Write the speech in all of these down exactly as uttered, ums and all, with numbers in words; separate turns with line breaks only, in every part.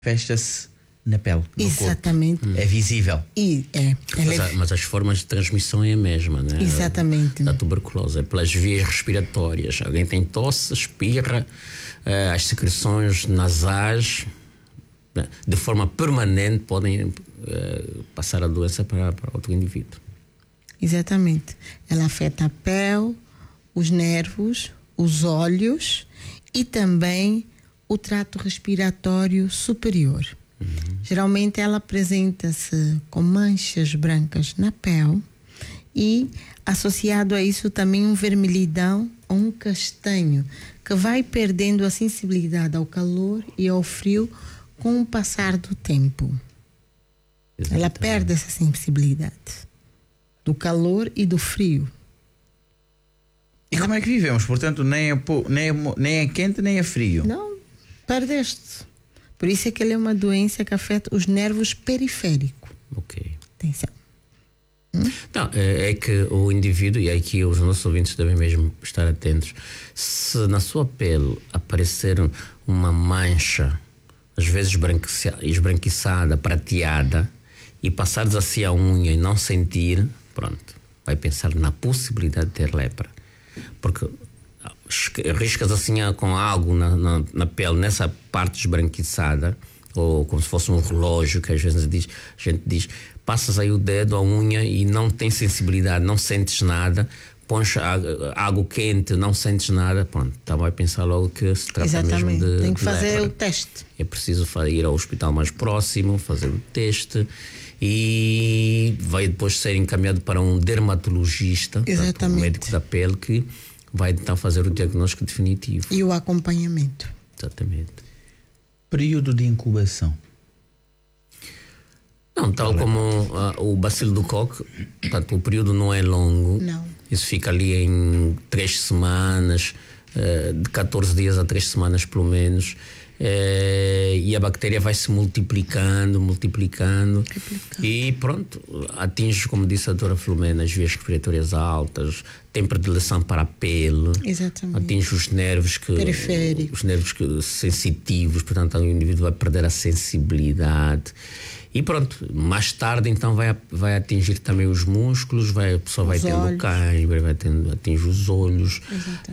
manifesta-se na pele, no
Exatamente.
corpo. É visível.
E, é,
Mas,
é...
a, mas as formas de transmissão é a mesma, né?
Exatamente.
Da tuberculose, é pelas vias respiratórias. Alguém tem tosse, espirra, uh, as secreções nasais, né? De forma permanente podem uh, passar a doença para, para outro indivíduo.
Exatamente. Ela afeta a pele, os nervos, os olhos e também o trato respiratório superior. Uhum. Geralmente ela apresenta-se com manchas brancas na pele e associado a isso também um vermelhidão ou um castanho que vai perdendo a sensibilidade ao calor e ao frio com o passar do tempo. Exatamente. Ela perde essa sensibilidade do calor e do frio.
E como é que vivemos? Portanto, nem é, nem é, nem é quente nem é frio.
Não, perdeste. Por isso é que ele é uma doença que afeta os nervos periféricos.
Ok.
Atenção.
Hum? Não, é, é que o indivíduo, e aqui os nossos ouvintes devem mesmo estar atentos, se na sua pele aparecer uma mancha, às vezes esbranquiçada, prateada, e passares assim a unha e não sentir, pronto, vai pensar na possibilidade de ter lepra. Porque riscas assim com algo na, na, na pele, nessa parte esbranquiçada, ou como se fosse um relógio, que às vezes diz, a gente diz, passas aí o dedo, a unha e não tem sensibilidade, não sentes nada, pões água quente, não sentes nada, pronto, então vai pensar logo que se trata
Exatamente.
mesmo de
tem que fazer
lepra.
O teste.
É preciso ir ao hospital mais próximo, fazer o teste e vai depois ser encaminhado para um dermatologista, portanto, um médico da pele, que vai então fazer o diagnóstico definitivo.
E o acompanhamento.
Exatamente.
Período de incubação.
Não, tal como uh, o bacilo do coque, portanto, o período não é longo.
Não.
Isso fica ali em três semanas, uh, de catorze dias a três semanas pelo menos. É, e a bactéria vai se multiplicando, multiplicando, multiplicando e pronto, atinge, como disse a doutora Filomena, as vias respiratórias altas, tem predileção para a pele.
Exatamente.
Atinge os nervos que,
periféricos,
os nervos que, sensitivos, portanto o indivíduo vai perder a sensibilidade e pronto, mais tarde então vai, vai atingir também os músculos, vai, a pessoa vai os tendo olhos. Cãibra, vai tendo, atinge os olhos.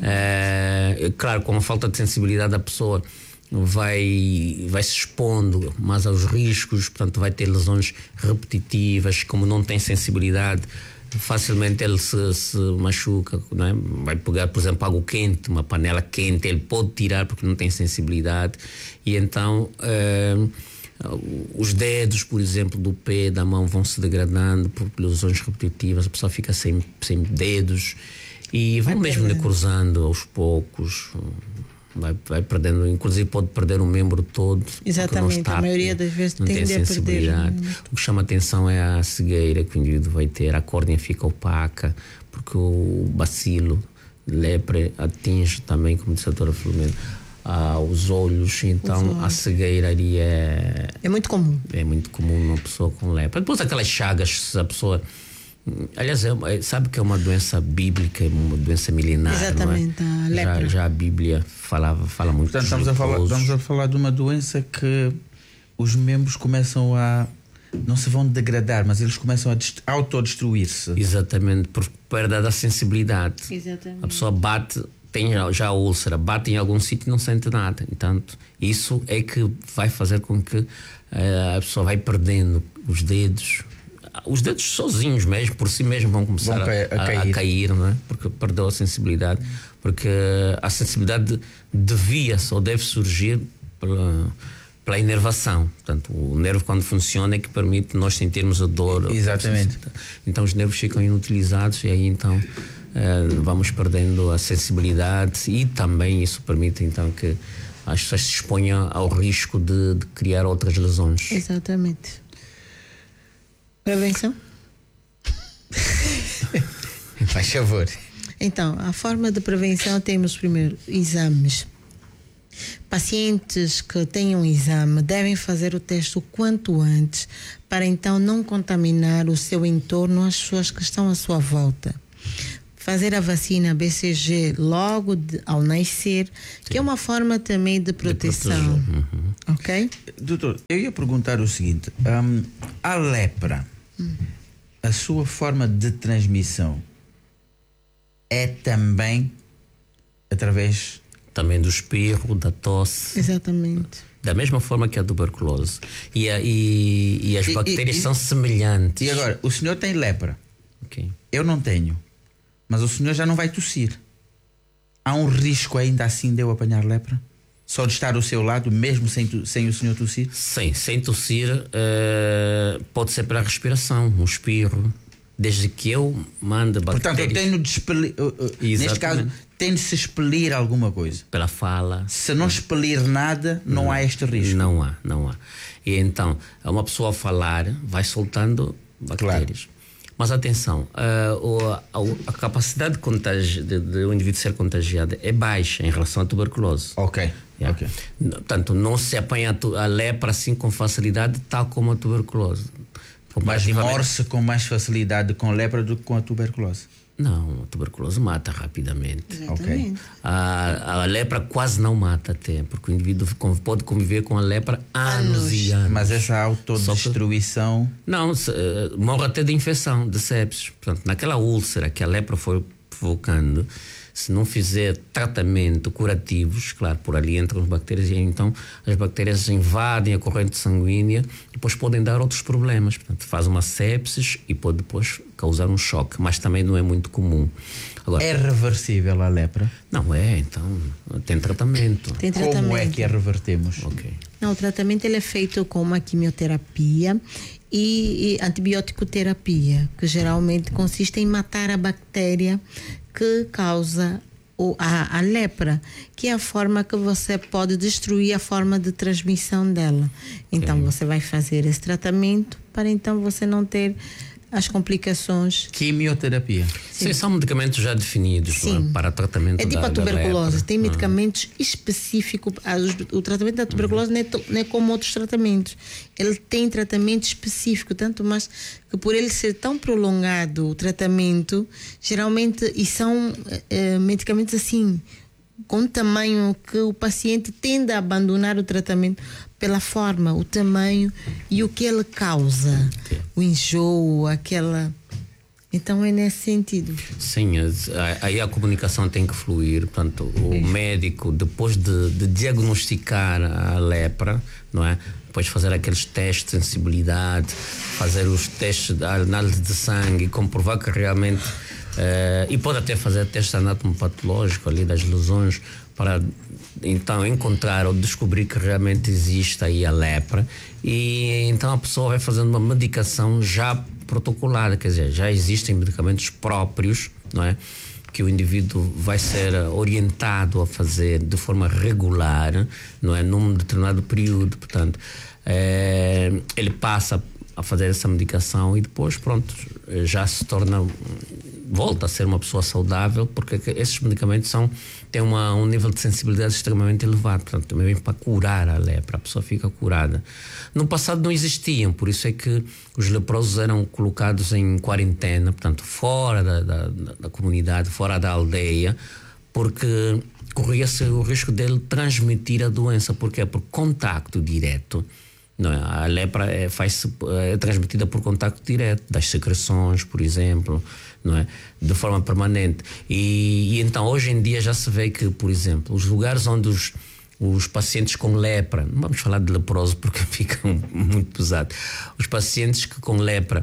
É, claro, com a falta de sensibilidade a pessoa vai, vai se expondo mais aos riscos, portanto vai ter lesões repetitivas, como não tem sensibilidade, facilmente ele se, se machuca, não é? Vai pegar, por exemplo, água quente, uma panela quente, ele pode tirar porque não tem sensibilidade e então eh, os dedos, por exemplo, do pé, da mão vão se degradando por lesões repetitivas, a pessoa fica sem, sem dedos e vai, vai mesmo necrosando aos poucos. Vai, vai perdendo, inclusive pode perder um membro todo.
Exatamente, está, a maioria das vezes tende a perder.
O que chama atenção é a cegueira que o indivíduo vai ter, a córnea fica opaca, porque o bacilo de lepra atinge também, como disse a doutora Filomena, ah, os olhos, então os olhos. A cegueira ali é...
É muito comum.
É muito comum numa pessoa com lepra. Depois aquelas chagas, se a pessoa... Aliás, é, sabe que é uma doença bíblica, uma doença milenar.
Exatamente,
não é?
a lepra.
Já, já a Bíblia falava, fala muito.
Portanto, estamos a, falar, estamos a falar de uma doença que os membros começam a... não se vão degradar, mas eles começam a autodestruir-se.
Exatamente, por perda da sensibilidade.
Exatamente.
A pessoa bate, tem já a úlcera, bate em algum sítio e não sente nada. Então, isso é que vai fazer com que uh, a pessoa vai perdendo os dedos... Os dedos sozinhos mesmo, por si mesmo, vão começar vão a, a, cair, a cair, não é? Porque perdeu a sensibilidade. Porque a sensibilidade devia-se ou deve surgir pela, pela inervação. Portanto, o nervo, quando funciona, é que permite nós sentirmos a dor.
Exatamente.
Então, os nervos ficam inutilizados e aí, então, eh, vamos perdendo a sensibilidade e também isso permite, então, que as pessoas se exponham ao risco de, de criar outras lesões.
Exatamente. Prevenção?
Faz favor.
Então, a forma de prevenção temos primeiro exames. Pacientes que tenham exame devem fazer o teste o quanto antes para então não contaminar o seu entorno, as pessoas que estão à sua volta. fazer a vacina B C G logo de, ao nascer, Sim. que é uma forma também de proteção. De uhum. Ok?
Doutor, eu ia perguntar o seguinte: um, a lepra, hum. a sua forma de transmissão é também através...
Também do espirro, da tosse.
Exatamente.
Da mesma forma que a tuberculose. E, a, e, e as e, bactérias e, são semelhantes.
E agora, o senhor tem lepra.
Okay.
Eu não tenho. Mas o senhor já não vai tossir. Há um risco ainda assim de eu apanhar lepra? Só de estar ao seu lado, mesmo sem, sem o senhor tossir?
Sim, sem tossir uh, pode ser pela respiração, um espirro. Desde que eu mando bactérias...
Portanto, eu tenho de expelir... Uh, uh, neste caso, tem de se expelir alguma coisa.
Pela fala.
Se não expelir nada, não, não há este risco.
Não há, não há. E então, uma pessoa a falar vai soltando bactérias. Claro. Mas atenção, a, a, a capacidade de, contagi, de, de um indivíduo ser contagiado é baixa em relação à tuberculose.
Ok.
Yeah.
okay.
Portanto, não se apanha a lepra assim com facilidade, tal como a tuberculose.
Mas morre-se com mais facilidade com lepra do que com a tuberculose?
Não, a tuberculose mata rapidamente.
Okay.
A, a lepra quase não mata até, porque o indivíduo pode conviver com a lepra anos, anos. e anos.
Mas essa autodestruição...
Que, não, se, uh, morre até de infecção, de sepsis. Portanto, naquela úlcera que a lepra foi provocando, se não fizer tratamento curativos, claro, por ali entram as bactérias e então as bactérias invadem a corrente sanguínea e depois podem dar outros problemas. Portanto, faz uma sepsis e pode depois causar um choque, mas também não é muito comum.
Agora, é reversível a lepra?
Não é, então tem tratamento.
Tem tratamento.
Como é que a revertemos?
Okay.
Não, o tratamento ele é feito com uma quimioterapia e, e antibiótico-terapia, que geralmente consiste em matar a bactéria que causa o, a, a lepra, que é a forma que você pode destruir a forma de transmissão dela. Então okay. você vai fazer esse tratamento para então você não ter as complicações.
Quimioterapia.
Sim, Sim são medicamentos já definidos é? para tratamento da lepra.
É tipo a tuberculose, tem medicamentos ah. específicos. O tratamento da tuberculose uhum. não, é, não é como outros tratamentos. Ele tem tratamento específico, tanto mais que por ele ser tão prolongado o tratamento, geralmente, e são é, medicamentos assim, com tamanho que o paciente tende a abandonar o tratamento pela forma, o tamanho e o que ele causa, okay. o enjoo, aquela... Então é nesse sentido.
Sim, aí a comunicação tem que fluir. Portanto, o é. médico, depois de, de diagnosticar a lepra, não é? Depois fazer aqueles testes de sensibilidade, fazer os testes de análise de sangue, comprovar que realmente... Uh, e pode até fazer teste anatomopatológico ali das lesões para então encontrar ou descobrir que realmente existe aí a lepra, e então a pessoa vai fazendo uma medicação já protocolada, quer dizer, já existem medicamentos próprios, não é? Que o indivíduo vai ser orientado a fazer de forma regular, não é? Num determinado período, portanto, é, ele passa a fazer essa medicação e depois, pronto, já se torna, volta a ser uma pessoa saudável, porque esses medicamentos são, têm uma, um nível de sensibilidade extremamente elevado, portanto, também para curar a lepra, a pessoa fica curada. No passado não existiam, por isso é que os leprosos eram colocados em quarentena, portanto, fora da, da, da comunidade, fora da aldeia, porque corria-se o risco dele transmitir a doença, porque é por contacto direto. Não é? A lepra é, faz, é transmitida por contacto direto das secreções, por exemplo, não é? De forma permanente. E, e então hoje em dia já se vê que, por exemplo, os lugares onde os, os pacientes com lepra, não vamos falar de leproso porque fica muito pesado, os pacientes que com lepra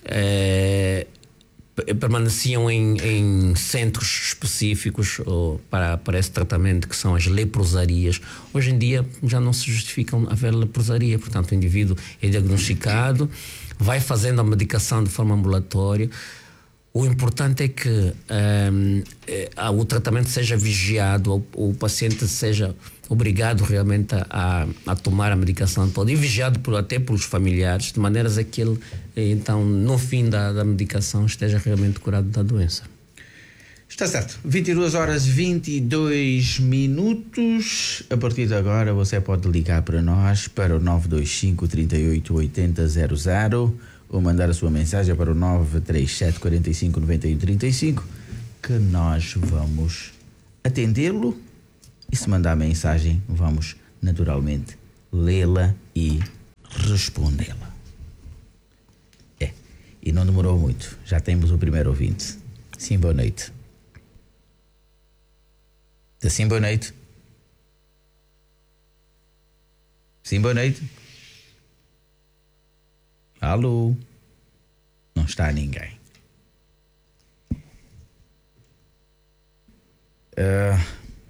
é, permaneciam em, em centros específicos ou para, para esse tratamento, que são as leprosarias. Hoje em dia já não se justifica haver leprosaria, portanto o indivíduo é diagnosticado, vai fazendo a medicação de forma ambulatória. O importante é que um, é, o tratamento seja vigiado, o, o paciente seja obrigado realmente a, a tomar a medicação toda e vigiado por, até pelos familiares, de maneiras a que ele, então, no fim da, da medicação, esteja realmente curado da doença.
Está certo. vinte e duas horas e vinte e dois minutos. A partir de agora você pode ligar para nós para o nove dois cinco, três oito, oito zero zero zero ou mandar a sua mensagem para o nove três sete, quatro cinco, nove um três cinco, que nós vamos atendê-lo e, se mandar mensagem, vamos naturalmente lê-la e respondê-la. É, e não demorou muito, já temos o primeiro ouvinte. Sim, boa noite. Sim, boa noite. Sim, boa noite. Alô? Não está ninguém. Uh...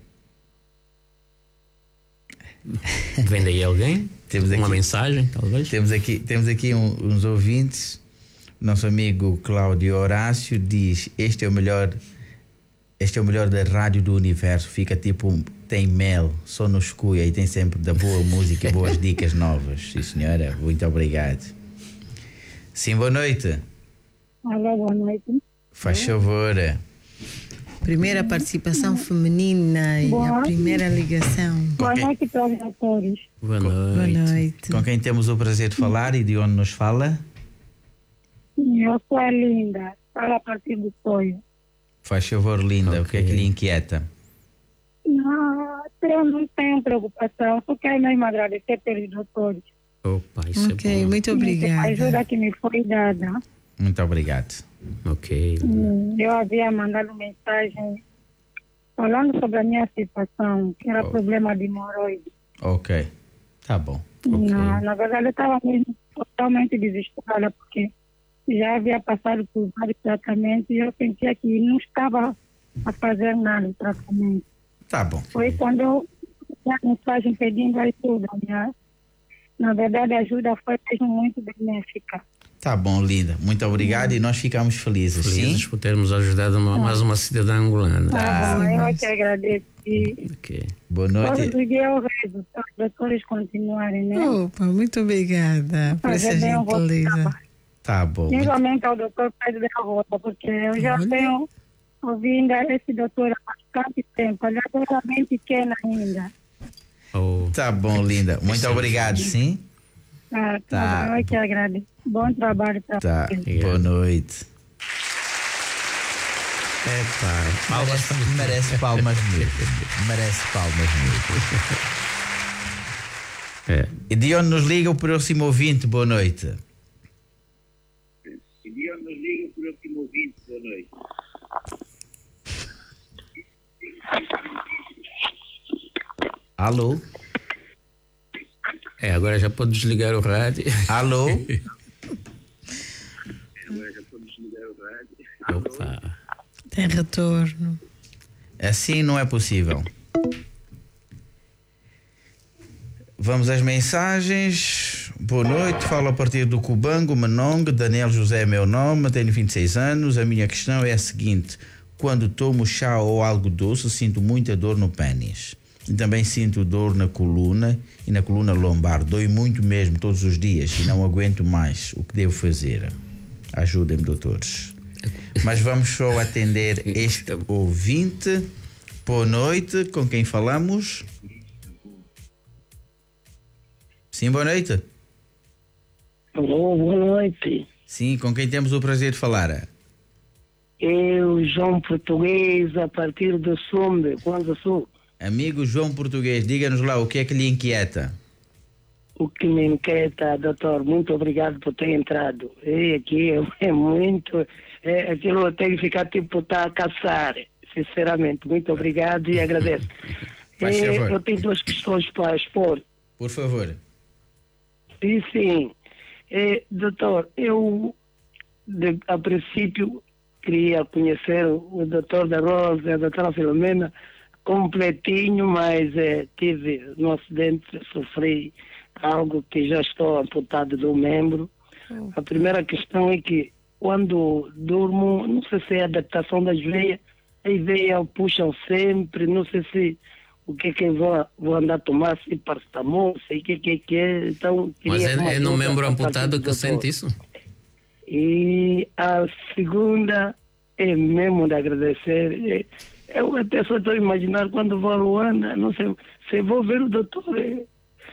Vem daí alguém?
Temos
uma
aqui,
mensagem, talvez?
Temos aqui, temos aqui um, uns ouvintes. Nosso amigo Cláudio Horácio diz: Este é o melhor, este é o melhor da rádio do universo. Fica tipo, tem mel, só nos cuia e tem sempre da boa música e boas dicas novas. Sim, senhora, muito obrigado. Sim, boa noite.
Olá, boa noite.
Faz favor.
Primeira participação feminina e
boa
a primeira ligação.
Boa noite para os atores.
Boa noite.
Boa noite.
Com quem temos o prazer de falar e de onde nos fala?
Eu sou a Linda, fala a partir do Toio.
Faz favor, Linda,
Okay.
o que é que lhe inquieta?
Não, eu não tenho preocupação, só quero mesmo agradecer pelos doutores.
Opa, isso
Ok,
é bom.
muito
A
obrigada.
ajuda que me foi dada.
Muito obrigado.
Ok.
Eu havia mandado mensagem falando sobre a minha situação, que era
Oh.
problema de hemorroide.
Ok, tá bom.
Ok.
Na, na verdade, eu estava mesmo totalmente desesperada, porque já havia passado por vários tratamentos e eu sentia que não estava a fazer nada o tratamento.
Tá bom.
Foi quando eu fiz a mensagem pedindo ajuda, né? Na verdade, a ajuda foi mesmo muito benéfica.
Tá bom, Linda. Muito obrigado e nós ficamos felizes,
Felizes
sim?
por termos ajudado uma, mais uma cidadã angolana.
Tá bom, eu que agradeço. E
Ok.
Boa
todos
noite.
os dias eu rezo para os doutores continuarem, né?
Opa, muito obrigada por essa
Fazer bem o vosso
gentileza.
trabalho.
Tá bom. Muito...
Principalmente ao doutor Pedro da Rota, porque eu já
Olha.
tenho ouvindo esse doutor há bastante tempo. Ele é bem pequena ainda.
Oh,
Tá bom, Linda. Muito obrigado, sim?
Tá,
Tá.
tá. Eu que agradeço. Bom trabalho para
Tá.
vocês.
Boa noite.
é pá. Palmas
Merece, merece palmas mesmo. Merece palmas mesmo.
É.
E de onde nos liga o próximo ouvinte? Boa noite.
E de onde nos liga o próximo ouvinte? Boa noite.
Alô?
É, agora já pode desligar o rádio.
Alô?
Agora já podemos ligar o rádio.
Opa.
Tem retorno.
Assim não é possível. Vamos às mensagens. Boa noite, falo a partir do Cubango, Manong. Daniel José é meu nome, tenho vinte e seis anos. A minha questão é a seguinte: quando tomo chá ou algo doce, sinto muita dor no pênis. E também sinto dor na coluna e na coluna lombar. Dói muito mesmo todos os dias e não aguento mais. O que devo fazer? Ajudem-me, doutores. Mas vamos só atender este ouvinte. Boa noite, com quem falamos? Sim, boa noite.
Alô, boa noite.
Sim, com quem temos o prazer de falar?
Eu, João Português, a partir do Sumbe, quando sou.
Amigo João Português, diga-nos lá o que é que lhe inquieta.
O que me inquieta, doutor, muito obrigado por ter entrado. E aqui é, é muito, é, aquilo eu tenho que ficar tipo, tá a caçar, sinceramente. Muito obrigado e agradeço.
Faz
É,
favor.
eu tenho duas questões para expor.
Por favor.
Sim, sim. É, doutor, eu, de, a princípio, queria conhecer o doutor da Rosa e a doutora Filomena completinho, mas é, tive no acidente, sofri algo que já estou amputado do membro. A primeira questão é que quando durmo, não sei se é a adaptação das veias, as veias puxam sempre, não sei se o que é que eu vou, vou andar a tomar, se paracetamol, sei o que é que é, que é. Então,
Mas
queria
é,
uma
é no
ajuda
membro
da parte
amputado
do
que
doutor.
sente isso?
E a segunda é mesmo de agradecer. Eu até só estou a imaginar quando vou a Luanda, não sei, se vou ver o doutor. é,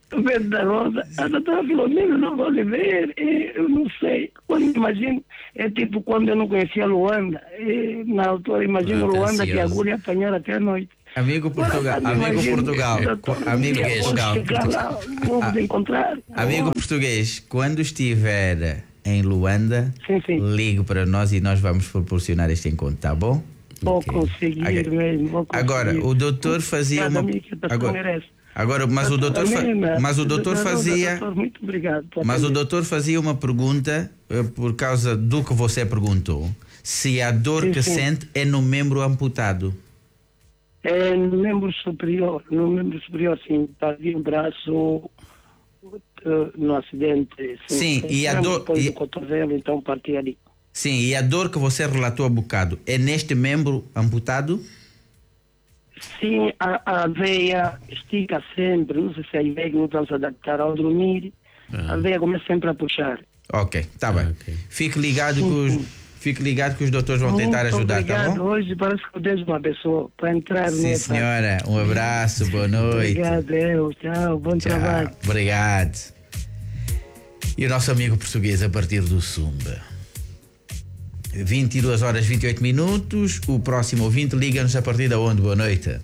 Verde da Rosa, a doutora Filomena não vale ver, é, eu não sei. Quando imagino, é tipo quando eu não conhecia Luanda, é, na altura imagino
Ah, tá
Luanda que a
ansioso.
agulha ia apanhar até a noite.
Amigo Portugal,
Agora,
amigo
imagino,
Portugal,
doutor,
amigo
eu vou
Portugal,
chegar lá, vamos encontrar.
amigo português, quando estiver em Luanda,
Sim, sim.
ligue para nós e nós vamos proporcionar este encontro, tá bom?
Vou
Ok.
conseguir
Ok.
mesmo. Vou conseguir.
Agora, o doutor fazia
Obrigado,
uma.
amigo, que a doutora
Agora,
merece.
agora, mas o doutor, fa-
Filomena,
mas o doutor
doutora Rosa,
fazia.
doutor, muito obrigado. por
Mas o
atender.
doutor fazia uma pergunta eh, por causa do que você perguntou. Se a dor
Sim,
que
sim.
sente é no membro amputado.
É no membro superior, no membro superior, sim, parti o braço eh, no acidente.
Sim, e a dor-
Depois
e-
do cotovelo, então parti ali.
Sim, e a dor que você relatou há bocado é neste membro amputado?
Sim, a, a veia estica sempre, não sei se a veia não está a se adaptar ao dormir, a veia começa sempre a puxar.
Ok, tá bem.
ok.
Fique ligado que os, fique ligado que os doutores vão tentar
Muito
ajudar,
obrigado.
tá bom?
Hoje parece que eu deixo uma pessoa para entrar
Sim,
nessa.
senhora. Um abraço, boa noite.
Obrigado, eu. Tchau, bom
Tchau,
trabalho.
obrigado. E o nosso amigo português a partir do Sumba. vinte e duas horas e vinte e oito minutos. O próximo ouvinte liga-nos a partir da onde? Boa noite.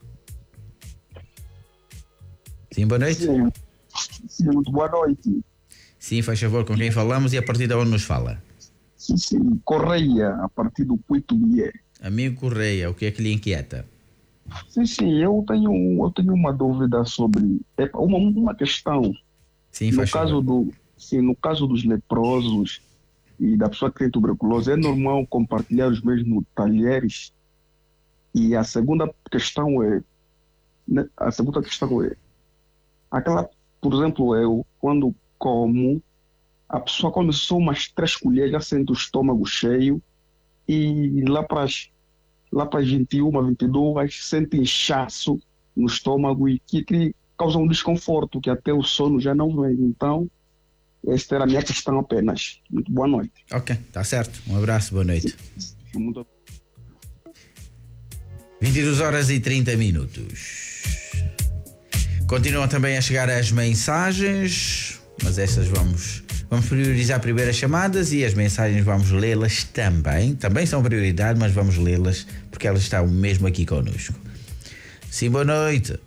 Sim, boa noite.
Sim, sim, muito boa noite.
Sim, faz favor, com quem falamos e a partir da onde nos fala?
Sim, sim, Correia, a partir do Puito Bié.
Amigo Correia, o que é que lhe inquieta?
Sim, sim, eu tenho, eu tenho uma dúvida sobre é, uma, uma questão.
Sim,
No
faz
caso,
favor.
do, sim, no caso dos leprosos e da pessoa que tem tuberculose, é normal compartilhar os mesmos talheres? E a segunda questão é, né, a segunda questão é, aquela, por exemplo, eu, quando como, a pessoa come só umas três colheres, já sente o estômago cheio, e lá para as lá para as vinte e uma, vinte e duas, sente inchaço no estômago e que, que causa um desconforto, que até o sono já não vem. Então, esta era a minha questão apenas. Muito boa noite.
Ok, tá certo. Um abraço, boa noite.
Muito
vinte e duas horas e trinta minutos. Continuam também a chegar as mensagens, mas essas vamos, vamos priorizar primeiro as chamadas e as mensagens vamos lê-las também. Também são prioridade, mas vamos lê-las porque elas estão mesmo aqui connosco. Sim, boa noite.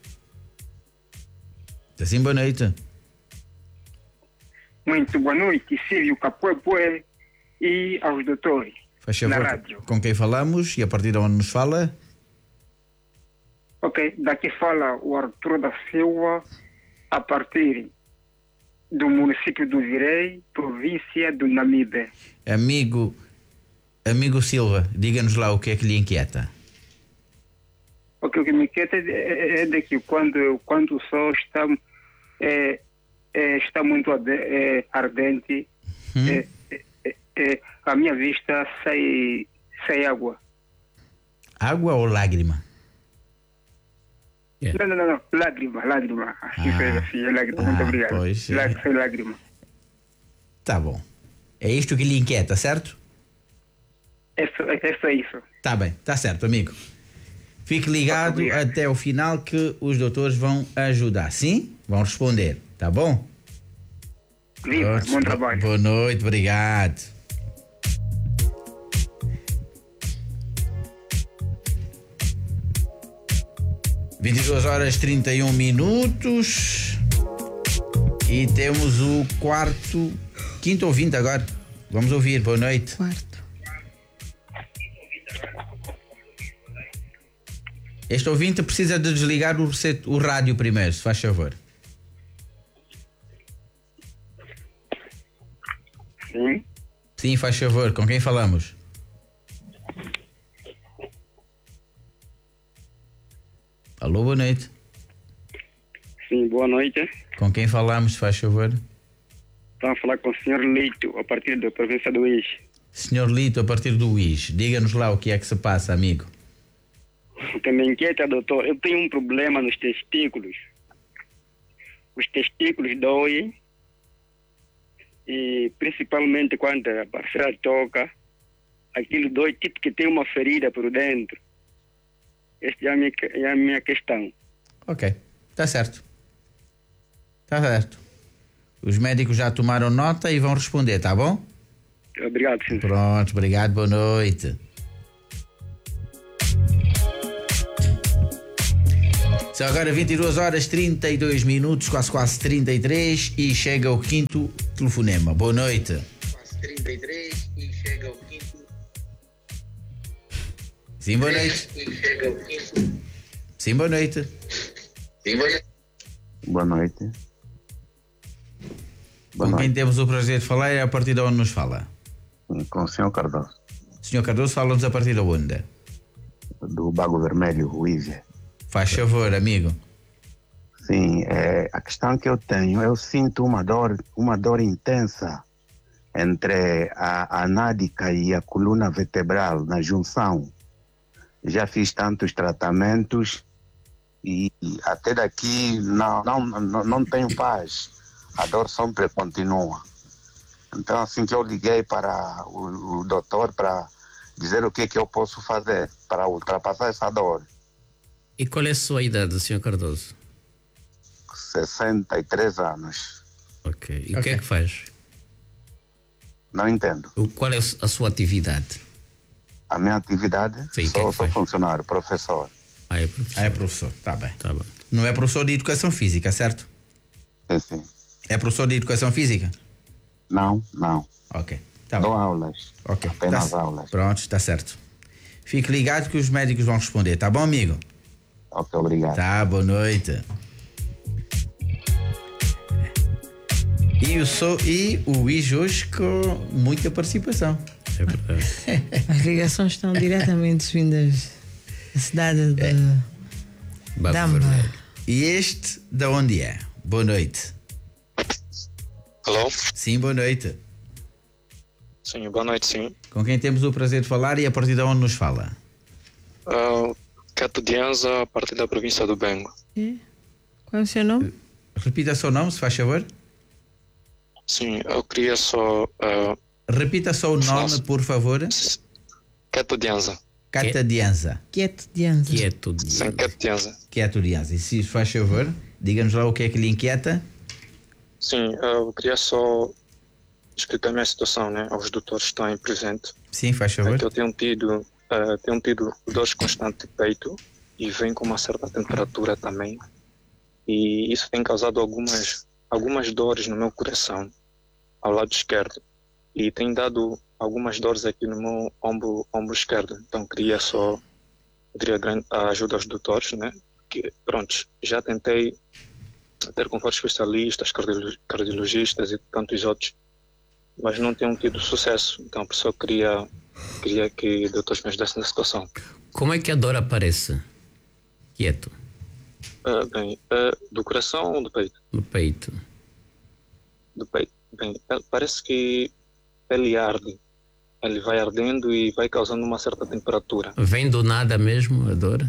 Sim, boa noite.
Muito boa noite, Silvio Capoepoe e aos doutores.
Faz
Na
favor,
rádio.
com quem falamos e a partir de onde nos fala?
Ok, daqui fala o Arthur da Silva, a partir do município do Virei, província do Namibe.
Amigo, amigo Silva, diga-nos lá o que é que lhe inquieta.
Ok, o que me inquieta é, é, é de que quando, quando o sol está, é, é, está muito arde- é, ardente,
Hum?
é, é, é, é, a minha vista sai, sai água.
Água ou lágrima?
É.
Não, não, não, não, lágrima, lágrima. Assim
Ah.
fez assim, é lágrima. Muito
Ah,
obrigado.
pois, é.
Lá- Sai lágrima.
Tá bom. É isto que lhe inquieta, certo?
É só, é só isso.
Tá bem, tá certo, amigo. Fique ligado
Muito obrigado.
até o final que os doutores vão ajudar. Sim? Vão responder, tá bom?
Viva,
Pronto,
bom trabalho.
Boa noite, obrigado. vinte e duas horas e trinta e um minutos. E temos o quarto, quinto ouvinte agora. Vamos ouvir, boa noite.
Quarto.
Este ouvinte precisa de desligar o, set- o rádio primeiro, se faz favor.
Sim.
Sim, faz favor. Com quem falamos? Alô, boa noite.
Sim, boa noite.
Com quem falamos, se faz favor?
Estamos a falar com o senhor Leito, a partir da província do Ix.
Senhor Lito, a partir do U I S, diga-nos lá o que é que se passa, amigo.
O que me inquieta, doutor, eu tenho um problema nos testículos. Os testículos doem e principalmente quando a parceira toca, aquilo dói tipo que tem uma ferida por dentro. Esta é a minha, é a minha questão.
Ok, tá certo. Tá certo. Os médicos já tomaram nota e vão responder, tá bom?
Obrigado, sim.
Pronto, obrigado, boa noite. São agora vinte e duas horas e trinta e dois minutos, quase quase trinta e três, e chega o quinto telefonema. Boa noite. Quase trinta e três e chega o quinto. Sim, boa noite. Sim, boa noite. Sim, boa noite.
Boa noite.
Boa Com noite. Quem temos o prazer de falar é a partir de onde nos fala?
Com o senhor Cardoso.
senhor Cardoso, fala-nos a partir de onde?
Do Bago Vermelho, Ruízia.
Faz favor, amigo.
Sim, é, a questão que eu tenho, eu sinto uma dor, uma dor intensa entre a, a nádica e a coluna vertebral na junção. Já fiz tantos tratamentos e até daqui não, não, não, não tenho paz. A dor sempre continua. Então, assim que eu liguei para o, o doutor para dizer o que, que eu posso fazer para ultrapassar essa dor.
E qual é a sua idade, senhor Cardoso?
sessenta e três anos.
Ok. E o
okay.
que é que faz?
Não entendo.
O, qual é a sua atividade?
A minha atividade?
Sim,
sou,
que é que
sou
faz?
funcionário, professor.
Ah, é professor.
Ah, é professor, tá bem.
Tá bem.
Não é professor de educação física, certo?
Sim, sim.
É professor de educação física?
Não, não.
Ok. Tá
Dou
bem.
aulas.
Ok.
Apenas
tá,
aulas.
Pronto, está certo. Fique ligado que os médicos vão responder, tá bom, amigo?
Ok, obrigado.
Tá, boa noite. E o, so, e o Luís hoje com muita participação.
É verdade.
As ligações estão diretamente vindas da cidade de
é.
Bago
Damba.
Vermelho.
E este, de onde é? Boa noite.
Alô?
Sim, boa noite.
Sim, boa noite, sim.
Com quem temos o prazer de falar e a partir de onde nos fala?
Uh, Cato Dianza, a partir da província do Bengo.
É? Qual é o seu nome?
Repita seu nome, se faz favor.
Sim, eu queria só... Uh,
Repita só o nome,
Nossa.
por favor.
Cato Dianza.
Cata Dianza.
Quieto de Anza.
Quieto de
Sim, Cato Dianza.
Quieto Dianza. E se faz favor, diga-nos lá o que é que lhe inquieta.
Sim, uh, eu queria só explicar a minha situação, né, aos doutores que estão aí presentes.
Sim, faz
É
favor.
que eu tenho tido, uh, tenho tido dores constantes de peito e vem com uma certa temperatura também. E isso tem causado algumas, algumas dores no meu coração, ao lado esquerdo. E tem dado algumas dores aqui no meu ombro, ombro esquerdo. Então queria só queria a ajuda aos doutores, né? Que, pronto, já tentei ter com vários especialistas, cardiologistas e tantos outros, mas não tenho tido sucesso. Então a pessoa queria, queria que os doutores me ajudassem na situação.
Como é que a dor aparece? Quieto.
Uh, bem, uh, do coração ou do peito?
No peito.
Do peito. Bem, uh, parece que ele arde. Ele vai ardendo e vai causando uma certa temperatura.
Vem do nada mesmo a dor?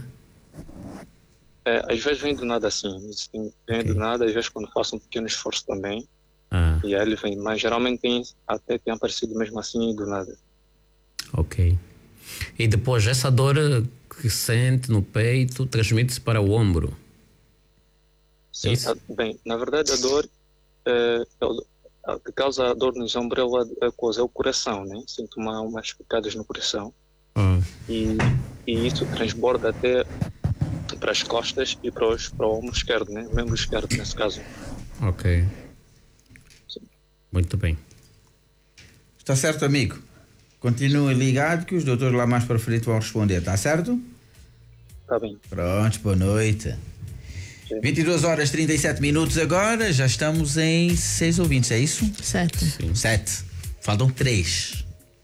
É, às vezes vem do nada assim. Vem okay. do nada, às vezes quando faço um pequeno esforço também.
Ah.
E aí ele vem. Mas geralmente tem, até tem aparecido mesmo assim do nada.
Ok. E depois essa dor que sente no peito transmite-se para o ombro?
Sim, a, bem, na verdade a dor é, a que causa a dor nos ombros é, é o coração, né? Sinto uma, umas picadas no coração.
Ah.
E, e isso transborda até para as costas e para, os, para o ombro esquerdo, né? O membro esquerdo nesse caso.
Ok.
Sim.
Muito bem.
Está certo, amigo? Continue ligado que os doutores lá mais para frente vão responder, está certo?
Está bem.
Pronto, boa noite. Sim. vinte e duas horas e trinta e sete minutos agora, já estamos em seis ouvintes, é isso?
Sete.
Sim.
Sete. Faltam três.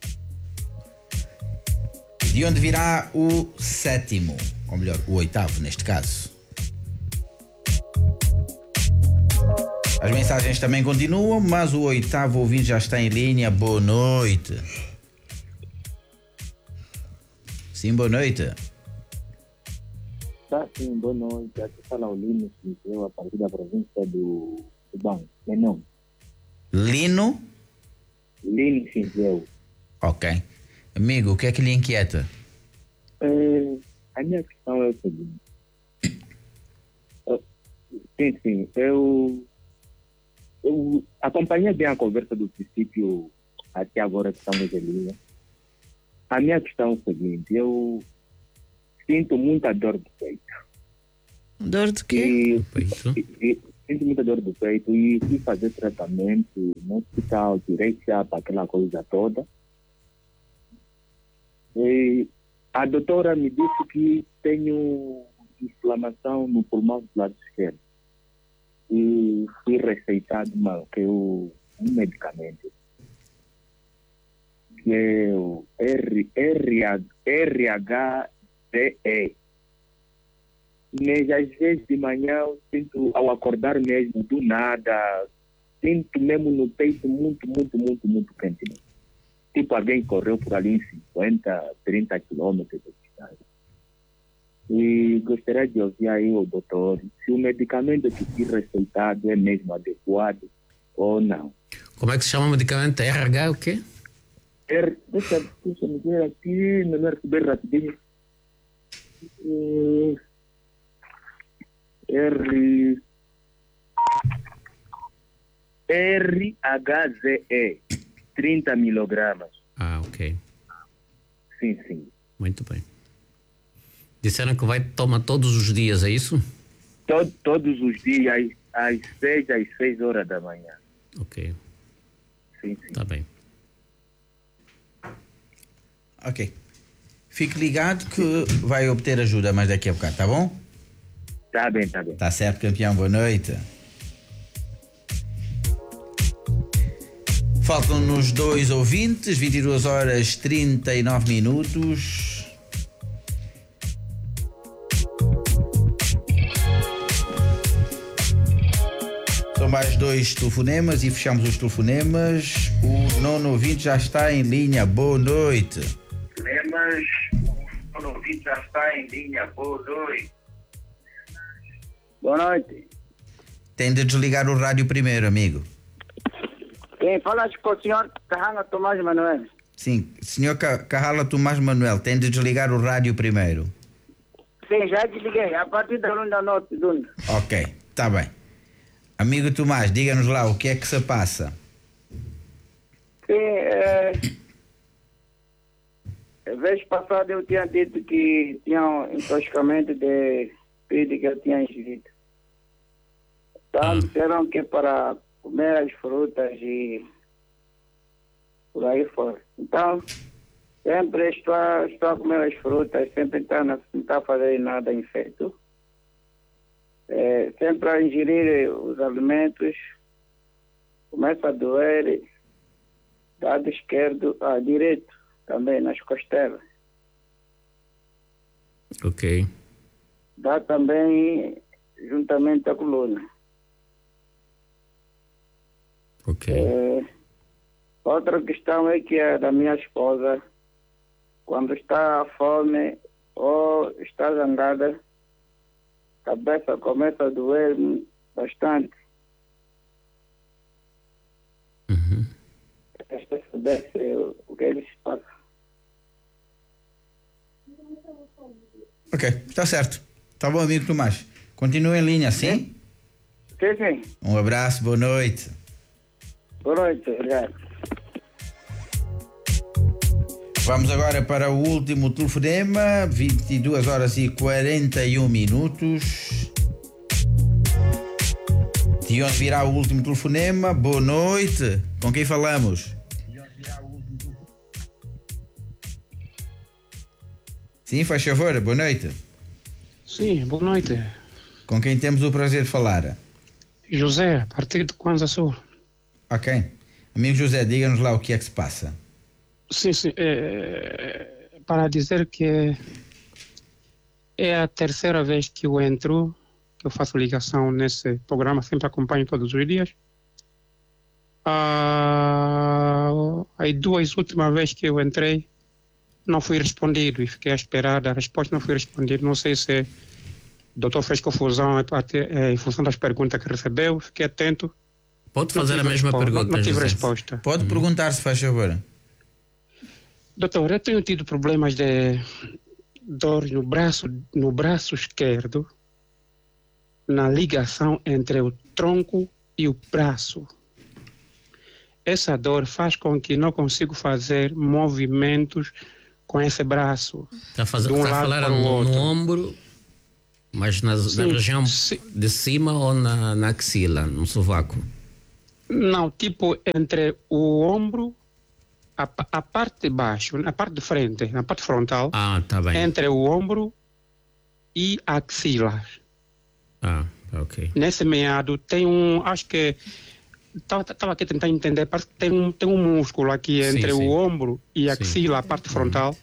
De onde virá o sétimo? Ou melhor, o oitavo neste caso. As mensagens também continuam, mas o oitavo ouvinte já está em linha. Boa noite. Sim, boa noite.
Tá, sim, boa noite. Aqui fala o Lino, eu a partir da província do, do Banco. É não.
Lino?
Lino Cinzeu.
Ok. Amigo, o que é que lhe inquieta?
É, a minha questão é o seguinte. Uh, sim, sim. Eu eu acompanhei bem a conversa do princípio até agora que estamos em linha. A minha questão é o seguinte, eu sinto muita dor do peito.
Dor do quê?
E, e, e, sinto muita dor do peito e fui fazer tratamento no hospital, tirei chapa, aquela coisa toda. E a doutora me disse que tenho inflamação no pulmão do lado esquerdo. E fui receitado uma, que eu, um medicamento que é o R, R H C E. Mas às vezes de manhã eu sinto, ao acordar mesmo, do nada, sinto mesmo no peito muito, muito, muito, muito quente. Tipo alguém correu por ali em cinquenta, trinta quilômetros de distância. E gostaria de ouvir aí o doutor se o medicamento que foi receitado é mesmo adequado ou não.
Como é que se chama o medicamento? R H o quê?
R, deixa, deixa me ver aqui, não me receber rapidinho. Uh, R... R H Z E, trinta miligramas.
Ah, ok.
Sim, sim.
Muito bem. Disseram que vai tomar todos os dias, é isso?
Todo, todos os dias, às seis, às seis horas da manhã.
Ok.
Sim, sim.
Tá bem.
Ok. Fique ligado que vai obter ajuda mais daqui a bocado, tá bom?
Tá bem, tá bem.
Tá certo, campeão. Boa noite. Faltam-nos dois ouvintes, vinte e duas horas trinta e nove minutos. São mais dois telefonemas e fechamos os telefonemas. O nono ouvinte já está em linha. Boa noite.
Telefonemas, o nono ouvinte já está em linha. Boa noite.
Boa noite.
Tem de desligar o rádio primeiro, amigo.
Quem fala com o senhor Carrala Tomás Manuel.
Sim, senhor Carrala Tomás Manuel, tem de desligar o rádio primeiro.
Sim, já desliguei, a partir da luna da noite, Duna.
Ok, tá bem. Amigo Tomás, diga-nos lá o que é que se passa.
Sim, é... a vez passada eu tinha dito que tinha um intoxicamento de pide que eu tinha ingerido. Então, disseram que para comer as frutas e por aí fora. Então, sempre estou a, estou a comer as frutas, sempre está não está a fazer nada infeito. É, sempre a ingerir os alimentos, começa a doer, lado esquerdo, ah, direito, também nas costelas.
Ok.
Dá também juntamente a coluna.
Ok.
É, outra questão é que a da minha esposa, quando está à fome ou está zangada, a cabeça começa a doer bastante.
Uhum.
Esta saber se, o que eles passam.
Ok, está certo. Tá bom, amigo Tomás. Continua em linha, sim?
Sim, sim.
Um abraço, boa noite.
Boa noite, obrigado.
Vamos agora para o último telefonema, vinte e duas horas e quarenta e um minutos. De onde virá o último telefonema? Boa noite. Com quem falamos? Sim, faz favor, boa noite.
Sim, boa noite.
Com quem temos o prazer de falar?
José, a partir de Kwanza Sul.
Ok. Amigo José, diga-nos lá o que é que se passa.
Sim, sim. É, para dizer que é a terceira vez que eu entro, que eu faço ligação nesse programa, sempre acompanho todos os dias. Ah, aí duas últimas vezes que eu entrei, não fui respondido e fiquei a esperar a resposta, não fui respondido. Não sei se o doutor fez confusão em função das perguntas que recebeu, fiquei atento.
Pode fazer a mesma pergunta,
Não, não tive
José.
resposta.
Pode uhum. perguntar, se faz favor.
Doutor, eu tenho tido problemas de dor no braço, no braço esquerdo, na ligação entre o tronco e o braço. Essa dor faz com que não consigo fazer movimentos com esse braço.
Está a, fazer,
de um
está a
lado
falar
para o
no,
outro.
no ombro, mas na,
Sim,
na região
sim.
de cima ou na, na axila, no sovaco?
Não, tipo entre o ombro, a, a parte de baixo, a parte de frente, na parte frontal.
Ah, tá bem.
Entre o ombro e a axila.
Ah, ok.
Nesse meado tem um, acho que estava aqui tentando entender, parece que tem um, tem um músculo aqui
Sim,
entre
sim.
o ombro e a
Sim.
axila, a parte frontal,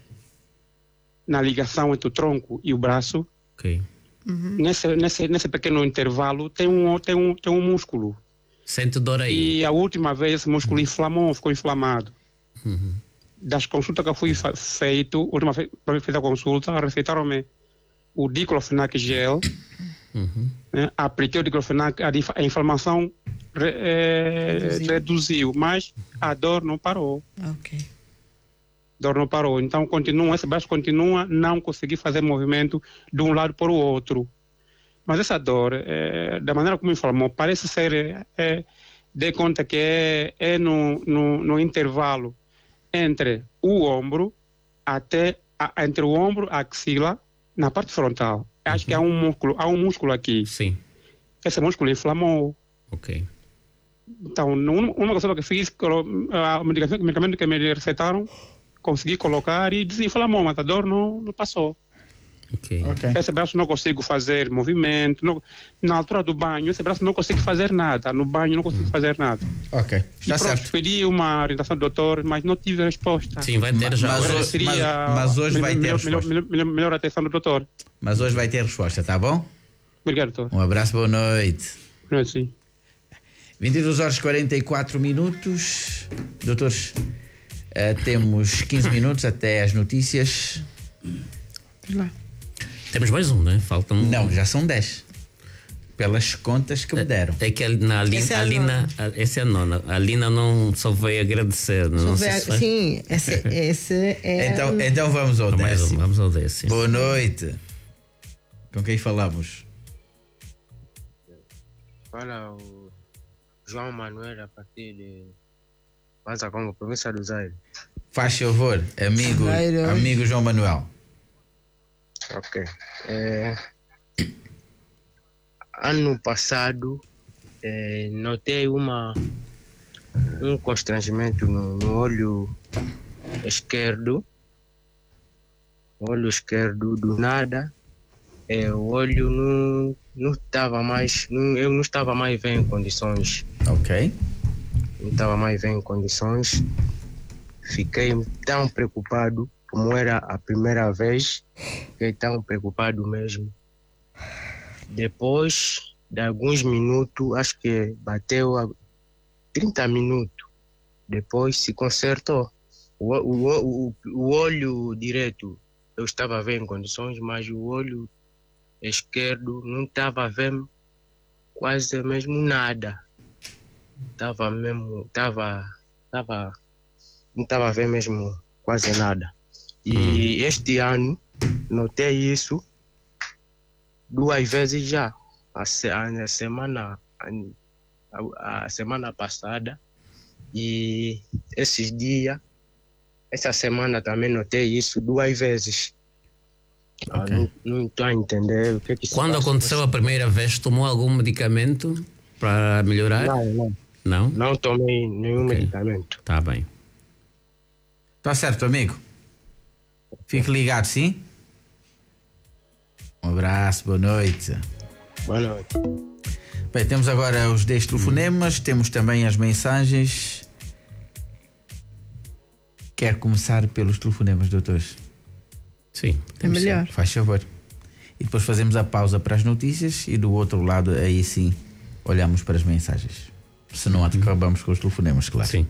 na ligação entre o tronco e o braço.
Ok.
Nesse, nesse, nesse pequeno intervalo tem um, tem um, tem um músculo.
Sente dor aí?
E a última vez esse músculo inflamou, ficou inflamado.
Uhum.
Das consultas que eu fui fa- feito, a última vez que eu fiz a consulta, receitaram-me o diclofenac gel,
Uhum.
né? Apliquei o diclofenac, a, dif- a inflamação re- eh,
Reduziu.
reduziu, mas a dor não parou.
Ok.
Dor não parou. Então continua, esse braço continua, não consegui fazer movimento de um lado para o outro. Mas essa dor, eh, da maneira como informou, parece ser, eh, eh, dê conta que é, é no, no, no intervalo entre o ombro até a, entre o ombro e a axila, na parte frontal. Acho que há um músculo, há um músculo aqui.
Sim.
Esse músculo inflamou.
Ok.
Então, num- uma coisa que fiz, colo- a medicação, o medicamento que me receitaram, consegui colocar e desinflamou, mas a dor não, não passou.
Ok.
Esse braço não consigo fazer movimento. Não, na altura do banho, esse braço não consigo fazer nada. No banho não consigo fazer nada.
Ok,
E
está
pronto,
certo.
pedi uma orientação do doutor, mas não tive resposta.
Sim, vai ter já.
Mas
Agora
hoje-
seria
mas- mas hoje vai ter
melhor,
resposta.
melhor, melhor, melhor atenção do doutor.
Mas hoje vai ter resposta, tá bom?
Obrigado, doutor.
Um abraço, boa noite.
Boa noite, sim.
vinte e duas horas e quarenta e quatro minutos. Doutores, eh, temos quinze minutos até as notícias.
Lá.
Temos mais um, né? Faltam.
Não, já são dez. Pelas contas que me deram.
É que a, na, Lina,
Essa é a
a Lina, a- essa é a nona. A Lina não só veio agradecer. Não, não sei se foi.
Sim, esse, esse é.
Então, então vamos ao
Mais um,
décimo.
vamos ao décimo.
Boa noite. Com quem falamos?
Fala o João Manuel a partir de Banza Congo, província do Zaire.
Faz favor, amigo,
Vai, vai.
amigo João Manuel.
Ok. É, ano passado é, notei uma, um constrangimento no, no olho esquerdo. O olho esquerdo, do nada, é, o olho não não estava mais, não, eu não estava mais bem em condições.
Ok.
Não estava mais bem em condições. Fiquei tão preocupado, como era a primeira vez, fiquei tão preocupado mesmo. Depois de alguns minutos, acho que bateu a trinta minutos, depois se consertou. O, o, o, o olho direito eu estava bem em condições, mas o olho esquerdo não estava vendo quase mesmo nada. Estava mesmo, estava, estava, não estava vendo mesmo quase nada. E este ano notei isso duas vezes já. A, se, a semana, a, a semana passada e esses dias, essa semana também notei isso duas vezes. Ah,
Ok.
não, não estou a entender o que, que se
Quando
passa.
aconteceu a primeira vez, tomou algum medicamento para melhorar?
Não, não.
Não?
Não tomei nenhum
Ok.
medicamento.
Tá bem.
Tá certo, amigo. Fique ligado, sim? Um abraço, boa noite.
Boa noite.
Bem, temos agora os dez telefonemas, temos também as mensagens. Quer começar pelos telefonemas, doutores?
Sim.
É melhor.
Faz favor. E depois fazemos a pausa para as notícias e do outro lado, aí sim, olhamos para as mensagens. Se não, acabamos com os telefonemas, claro.
Sim.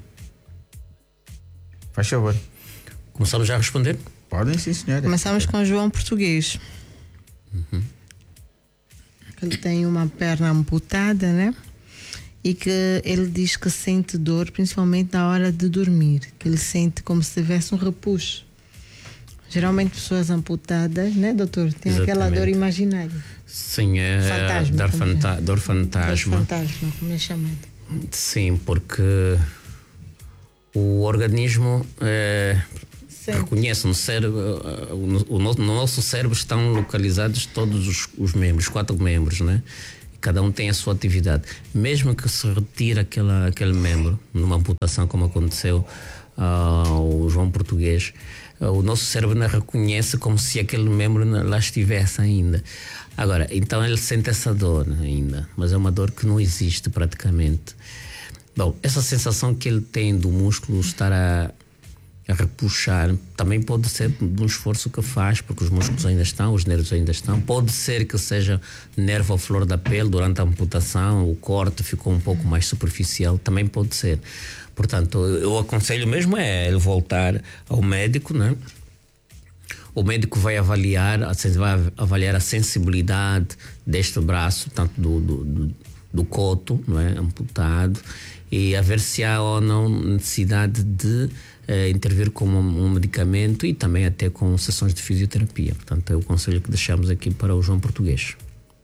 Faz favor.
Começamos já a responder?
Podem, sim, senhora.
Começamos com João Português.
Uhum.
Ele tem uma perna amputada, né? E que ele diz que sente dor, principalmente na hora de dormir. Que ele sente como se tivesse um repuxo. Geralmente pessoas amputadas, né, doutor? Tem
Exatamente.
aquela dor imaginária.
Sim, é
Fantasma,
dor,
como é?
fanta dor fantasma.
Dor fantasma, como é chamado.
Sim, porque o organismo é, reconhece no cérebro, o, o, no nosso cérebro estão localizados todos os, os membros, quatro membros, né? Cada um tem a sua atividade. Mesmo que se retire aquela, aquele membro, numa amputação como aconteceu ao João Português, o nosso cérebro não reconhece como se aquele membro lá estivesse ainda. Agora, então ele sente essa dor ainda, mas é uma dor que não existe praticamente. Bom, essa sensação que ele tem do músculo estar a, a repuxar também pode ser de um esforço que faz, porque os músculos ainda estão, os nervos ainda estão. Pode ser que seja nervo à flor da pele durante a amputação, o corte ficou um pouco mais superficial, também pode ser. Portanto, eu aconselho mesmo é ele voltar ao médico, né? O médico vai avaliar, vai avaliar a sensibilidade deste braço, tanto do, do, do, do coto, não é? Amputado, e a ver se há ou não necessidade de eh, intervir com um, um medicamento e também até com sessões de fisioterapia. Portanto, é o conselho que deixamos aqui para o João Português.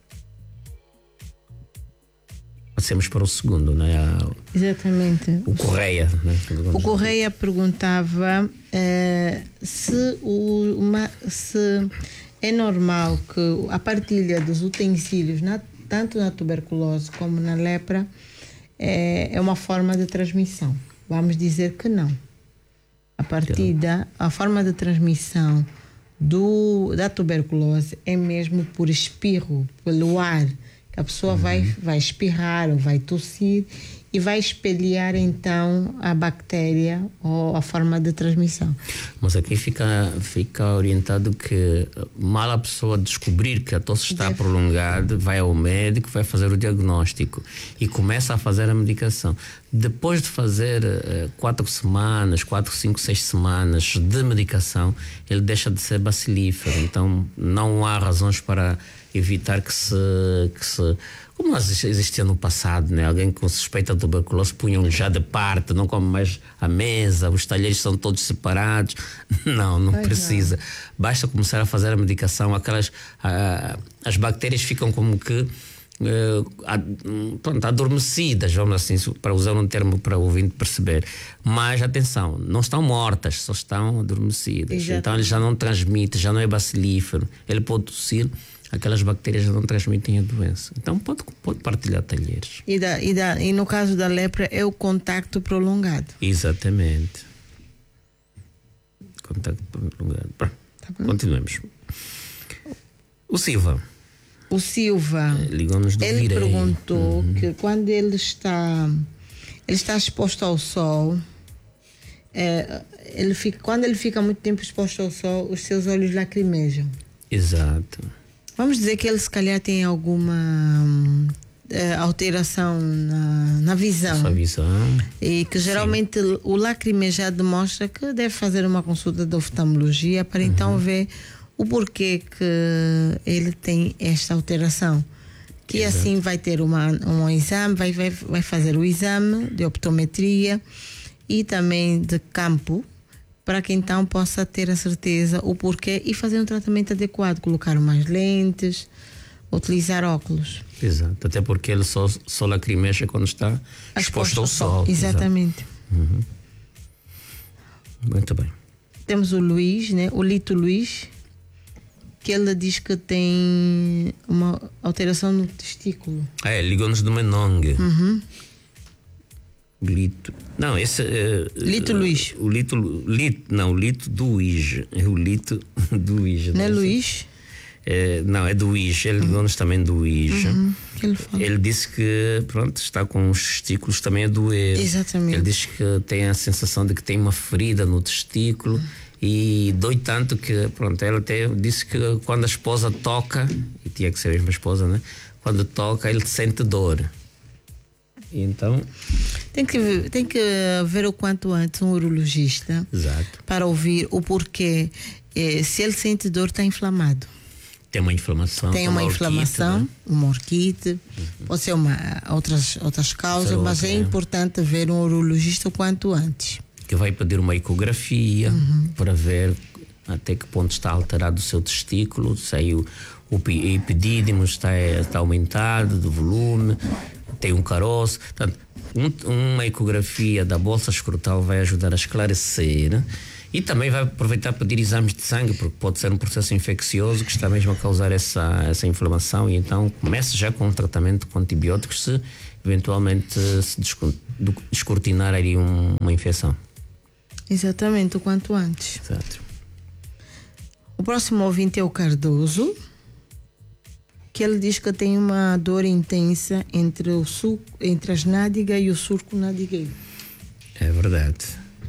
Passemos para o segundo, não é?
Exatamente.
O Correia. Né?
O Correia perguntava eh, se, o, uma, se é normal que a partilha dos utensílios, na, tanto na tuberculose como na lepra, é, é uma forma de transmissão. Vamos dizer que não. A partida, a forma de transmissão do, da tuberculose é mesmo por espirro, pelo ar. A pessoa uhum. vai, vai espirrar ou vai tossir e vai espelhar então a bactéria ou a forma de transmissão.
Mas aqui fica, fica orientado que mal a pessoa descobrir que a tosse está Deve. prolongada, vai ao médico, vai fazer o diagnóstico e começa a fazer a medicação. Depois de fazer uh, quatro semanas, quatro, cinco, seis semanas de medicação, ele deixa de ser bacilífero. Então não há razões para evitar que se, que se como existia no passado, né? Alguém com suspeita de tuberculose punham já de parte, não come mais à mesa, os talheres são todos separados. Não, não pois precisa. Não. Basta começar a fazer a medicação, aquelas ah, as bactérias ficam como que Uh, pronto, adormecidas, vamos assim, para usar um termo para o ouvinte perceber. Mas atenção, não estão mortas, só estão adormecidas. Exatamente. Então ele já não transmite, já não é bacilífero. Ele pode tossir, aquelas bactérias já não transmitem a doença. Então pode, pode partilhar talheres.
E, da, e, da, e no caso da lepra é o contacto prolongado.
Exatamente. Contacto prolongado. Pronto, tá, continuemos. O Silva.
O Silva, ele virei. perguntou uhum. que quando ele está, ele está exposto ao sol, é, ele fica, quando ele fica muito tempo exposto ao sol, os seus olhos lacrimejam.
Exato.
Vamos dizer que ele se calhar tem alguma é, alteração na, na visão.
Sua visão.
E que geralmente Sim. o lacrimejar demonstra que deve fazer uma consulta de oftalmologia para uhum. então ver o porquê que ele tem esta alteração. Que Exato. assim vai ter uma, um exame, vai, vai, vai fazer o exame de optometria e também de campo, para que então possa ter a certeza o porquê e fazer um tratamento adequado, colocar umas lentes, utilizar óculos.
Exato, até porque ele só, só lacrimeja quando está exposto ao sol.
Exatamente.
Uhum. Muito bem.
Temos o Luís, né? O Lito Luís, que ele diz que tem uma alteração no testículo.
É, ligou-nos do Menong.
Uhum.
Lito. Não, esse é.
Lito uh, Luís.
O Lito. Lito não, o Lito do Luís. É o Lito do Luís.
Não é Luís?
É, não, é do Luís. Ele ligou-nos também do Luís.
Uhum. Que ele, fala?
Ele disse que, pronto, está com os testículos também a doer.
Exatamente.
Ele diz que tem a sensação de que tem uma ferida no testículo. Uhum. E dói tanto que, pronto, ela até disse que quando a esposa toca, e tinha que ser a mesma esposa, né? Quando toca, ele sente dor. E então.
Tem que, tem que ver o quanto antes um urologista.
Exato.
Para ouvir o porquê. Eh, se ele sente dor, está inflamado.
Tem uma inflamação.
Tem uma, uma inflamação, orquite, né? uma orquite, uhum. pode ser uma, outras, outras causas, Outra, mas é, é importante ver um urologista o quanto antes.
Que vai pedir uma ecografia uhum. para ver até que ponto está alterado o seu testículo, se aí o, o epidídimo está, está aumentado do volume, tem um caroço. Portanto, um, uma ecografia da bolsa escrotal vai ajudar a esclarecer. E também vai aproveitar para pedir exames de sangue, porque pode ser um processo infeccioso que está mesmo a causar essa, essa inflamação, e então comece já com um tratamento com antibióticos se eventualmente se descortinar ali um, uma infecção.
Exatamente, o quanto antes.
Exato.
O próximo ouvinte é o Cardoso, que ele diz que tem uma dor intensa entre, o sul, entre as nádegas e o surco nadigueiro.
É verdade.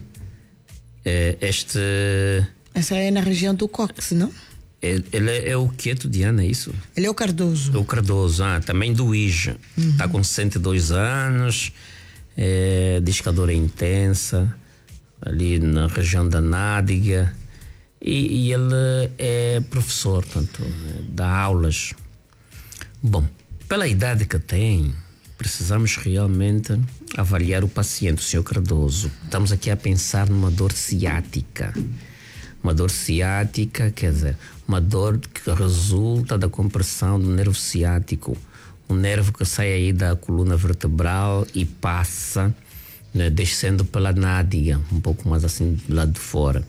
É, este...
Essa é na região do cóccix, não?
É, ele é, é o quieto, Diana, é isso?
Ele é o Cardoso.
O Cardoso, ah, também do I J. Está uhum. com sessenta e dois anos, é, diz que a dor é intensa, ali na região da nádega. E, e ele é professor, portanto, dá aulas. Bom, pela idade que tem, precisamos realmente avaliar o paciente, o senhor Cardoso. Estamos aqui a pensar numa dor ciática. Uma dor ciática, quer dizer, uma dor que resulta da compressão do nervo ciático. Um nervo que sai aí da coluna vertebral e passa, né, descendo pela nádega, um pouco mais assim do lado de fora.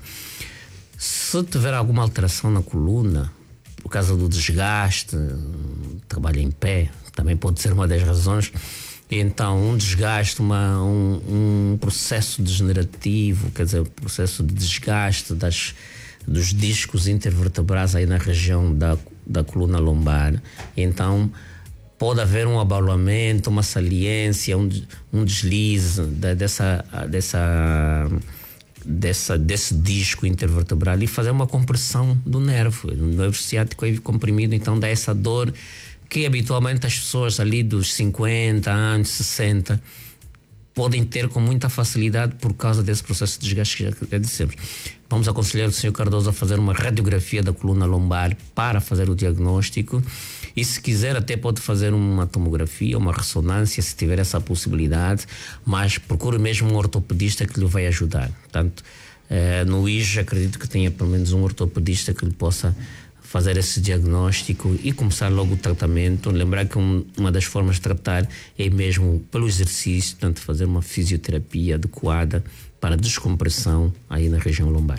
Se tiver alguma alteração na coluna, por causa do desgaste, trabalho em pé, também pode ser uma das razões. Então, um desgaste, uma, um, um processo degenerativo, quer dizer, um processo de desgaste das, dos discos intervertebrais aí na região da, da coluna lombar. Então, pode haver um abalamento, uma saliência, um, um deslize de, dessa, dessa, dessa, desse disco intervertebral e fazer uma compressão do nervo. O nervo ciático é comprimido, então dá essa dor que habitualmente as pessoas ali dos cinquenta anos, sessenta, podem ter com muita facilidade por causa desse processo de desgaste que já dissemos. Vamos aconselhar o senhor Cardoso a fazer uma radiografia da coluna lombar para fazer o diagnóstico, e se quiser até pode fazer uma tomografia, uma ressonância, se tiver essa possibilidade, mas procure mesmo um ortopedista que lhe vai ajudar. Portanto, eh, no I J acredito que tenha pelo menos um ortopedista que lhe possa fazer esse diagnóstico e começar logo o tratamento. Lembrar que um, uma das formas de tratar é mesmo pelo exercício, portanto fazer uma fisioterapia adequada para descompressão aí na região lombar.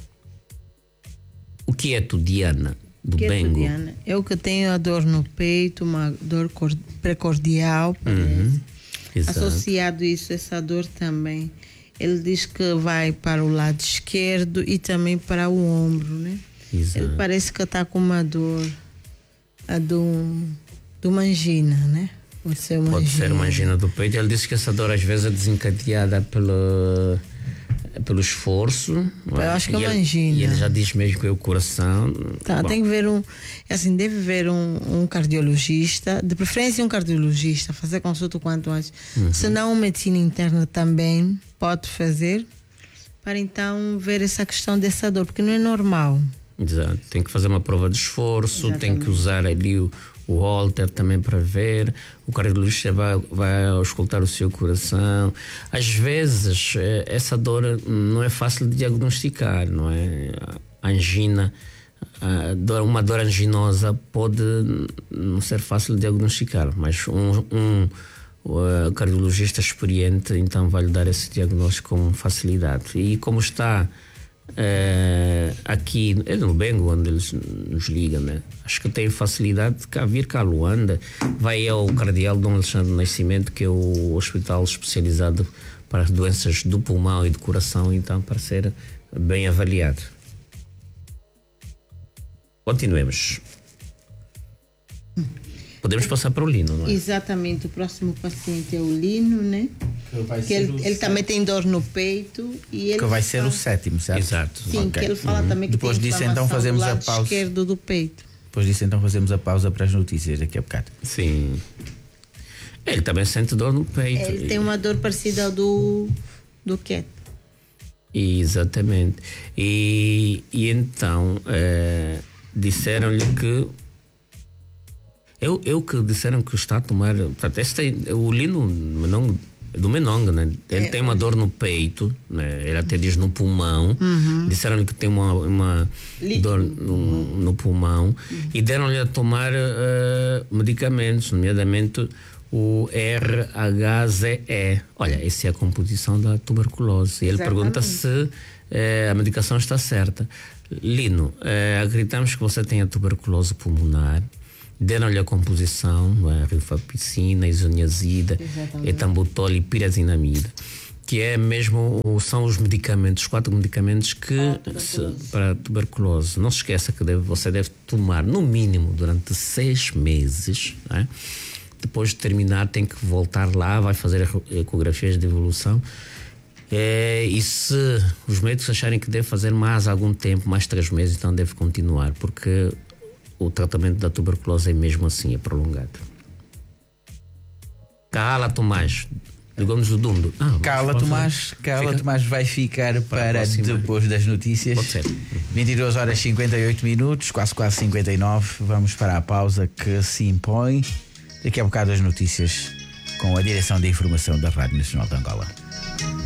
O que é tu, Diana, do
que
Bengo?
É, Diana? Eu que tenho a dor no peito, uma dor precordial,
uhum.
Associado a isso, essa dor também. Ele diz que vai para o lado esquerdo e também para o ombro, né?
Exato.
Ele parece que está com uma dor, a do, do mangina, né? Pode ser uma
Pode
angina.
ser uma angina do peito. Ele disse que essa dor às vezes é desencadeada pelo, pelo esforço.
Eu acho que é uma
ele,
angina.
E ele já diz mesmo que é o coração.
Tá, tem que ver um, assim, deve ver um, um cardiologista, de preferência um cardiologista, fazer consulta o quanto antes.
Uhum.
Se não, uma medicina interna também pode fazer, para então ver essa questão dessa dor, porque não é normal.
Exato, tem que fazer uma prova de esforço, Exatamente. Tem que usar ali o, o holter também para ver, o cardiologista vai, vai auscultar o seu coração. Às vezes essa dor não é fácil de diagnosticar, não é? A angina, a dor, uma dor anginosa pode não ser fácil de diagnosticar, mas um, um o cardiologista experiente então vai lhe dar esse diagnóstico com facilidade. E como está Uh, aqui é no Bengo onde eles nos ligam, né? Acho que tem facilidade de cá, vir cá a Luanda, vai ao Cardeal Dom Alexandre do Nascimento, que é o hospital especializado para as doenças do pulmão e do coração, então para ser bem avaliado. Continuemos. Podemos passar para o Lino, não é?
Exatamente, o próximo paciente é o Lino, né?
Que, vai
que
ser
ele, ele também tem dor no peito e ele
que vai ser
fala...
o sétimo, certo?
Exato.
Sim, okay. Que ele fala uhum. também que
depois
tem
disso então fazemos
do lado
a pausa
esquerdo do peito.
Depois disso então fazemos a pausa para as notícias daqui a bocado.
Sim. Ele também sente dor no peito.
Ele tem uma dor parecida ao do do quieto.
Exatamente. E, e então é, disseram-lhe que Eu, eu que disseram que está a tomar. Portanto, este, o Lino não, do Menong, né? Ele
É,
tem uma dor no peito, né? Ele até diz no pulmão.
Uhum.
Disseram-lhe que tem uma, uma dor no, no pulmão e deram-lhe a tomar uh, medicamentos, nomeadamente o R H Z E. Olha, essa é a composição da tuberculose. E ele
Exatamente.
pergunta se uh, a medicação está certa. Lino, uh, acreditamos que você tem a tuberculose pulmonar. Deram-lhe a composição, não é? Rifapicina, isoniazida, etambutol e pirazinamida, que é mesmo, são os medicamentos, os quatro medicamentos que ah, se, para a tuberculose. Não se esqueça que deve, você deve tomar no mínimo durante seis meses, não é? Depois de terminar tem que voltar lá, vai fazer ecografias de evolução. É, e se os médicos acharem que deve fazer mais algum tempo, mais três meses, então deve continuar, porque o tratamento da tuberculose é mesmo assim, é prolongado. Cala, Tomás. Ligamos o Dundo.
Ah, cala, Tomás. Cala, Fica... Tomás vai ficar para, para depois das notícias.
Pode ser.
vinte e duas horas e cinquenta e oito minutos, quase quase cinquenta e nove. Vamos para a pausa que se impõe. Daqui a bocado as notícias com a Direção de Informação da Rádio Nacional de Angola.